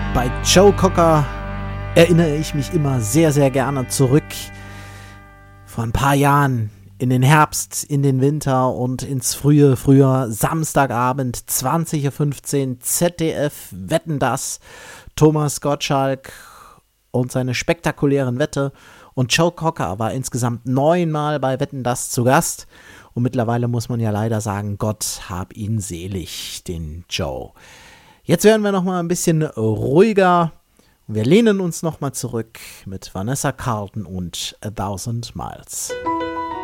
Bei Joe Cocker erinnere ich mich immer sehr, sehr gerne zurück. Vor ein paar Jahren in den Herbst, in den Winter und ins frühe Frühjahr, Samstagabend, 20:15 Uhr, ZDF, Wetten, dass, Thomas Gottschalk und seine spektakulären Wette. Und Joe Cocker war insgesamt 9-mal bei Wetten, dass zu Gast. Und mittlerweile muss man ja leider sagen, Gott hab ihn selig, den Joe. Jetzt werden wir nochmal ein bisschen ruhiger. Wir lehnen uns nochmal zurück mit Vanessa Carlton und 1000 Miles.